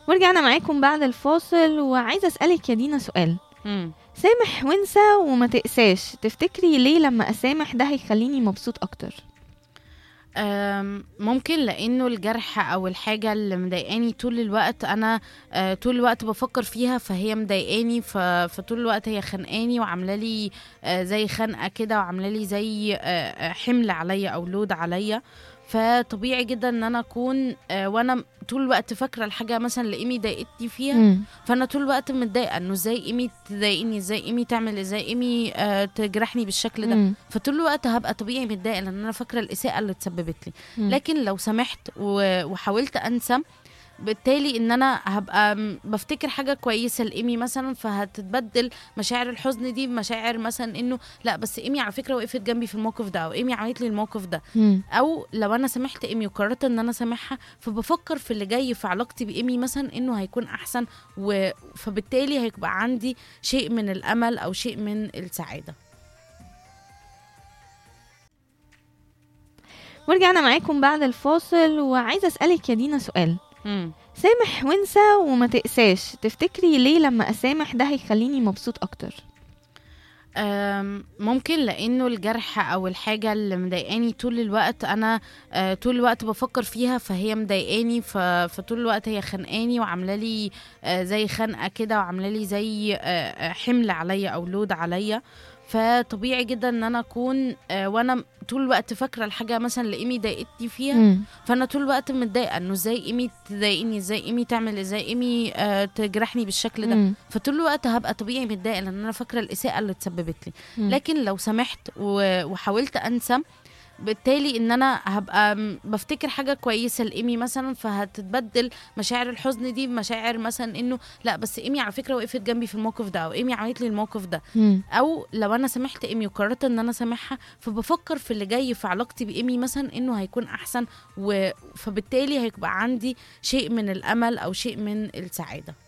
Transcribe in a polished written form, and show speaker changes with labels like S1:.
S1: ورجعنا معاكم بعد الفاصل، وعايزة أسألك يا دينا سؤال.
S2: مم.
S1: سامح وانسى وما تقساش، تفتكري ليه لما أسامح ده هيخليني مبسوط أكتر؟
S2: ممكن لانه الجرح او الحاجه اللي مضايقاني طول الوقت انا طول الوقت بفكر فيها، فهي مضايقاني فطول الوقت هي خانقاني وعامله لي زي خنقه كده، وعامله لي زي حمل عليا او لود عليا. فطبيعي جدا ان انا اكون وانا طول الوقت فاكره الحاجه مثلا اللي ايمي ضايقتني فيها،
S1: مم.
S2: فانا طول الوقت متضايقه انه ازاي ايمي تضايقني، ازاي ايمي تعمل، ازاي ايمي تجرحني بالشكل ده.
S1: مم.
S2: فطول الوقت هبقى طبيعي متضايقه لان انا فاكره الاساءه اللي اتسببت لي.
S1: مم.
S2: لكن لو سمحت وحاولت انسى، بالتالي ان انا هبقى بفتكر حاجه كويسه لايمي مثلا، فهتتبدل مشاعر الحزن دي بمشاعر مثلا انه لا بس ايمي على فكره وقفت جنبي في الموقف ده، او ايمي عملت لي الموقف ده.
S1: مم.
S2: او لو انا سامحت ايمي وقررت ان انا سامحها، فبفكر في اللي جاي في علاقتي بايمي مثلا انه هيكون احسن، فبالتالي هيبقى عندي شيء من الامل او شيء من السعاده.
S1: ورجعنا معاكم بعد الفاصل، وعايزة أسألك يا دينا سؤال.
S2: مم.
S1: سامح وانسى وما تقساش، تفتكري ليه لما أسامح ده هيخليني مبسوط أكتر؟
S2: ممكن لانه الجرح او الحاجه اللي مضايقاني طول الوقت انا طول الوقت بفكر فيها، فهي مضايقاني فطول الوقت هي خانقاني وعامله لي زي خنقه كده، وعامله لي زي حمل عليا او لود عليا. فطبيعي جدا ان انا اكون وانا طول الوقت فاكره الحاجه مثلا اللي ايمي ضايقتني فيها،
S1: مم.
S2: فانا طول الوقت متضايقه انه ازاي ايمي تضايقني، ازاي ايمي تعمل، ازاي ايمي تجرحني بالشكل ده.
S1: مم.
S2: فطول الوقت هبقى طبيعي متضايقه لان انا فاكره الاساءه اللي اتسببت لي.
S1: مم.
S2: لكن لو سمحت وحاولت انسى، بالتالي ان انا هبقى بفتكر حاجه كويسه لايمي مثلا، فهتتبدل مشاعر الحزن دي بمشاعر مثلا انه لا بس ايمي على فكره وقفت جنبي في الموقف ده، او ايمي عملت لي الموقف ده.
S1: مم.
S2: او لو انا سامحت ايمي وقررت ان انا سامحها، فبفكر في اللي جاي في علاقتي بايمي مثلا انه هيكون احسن، فبالتالي هيبقى عندي شيء من الامل او شيء من السعاده.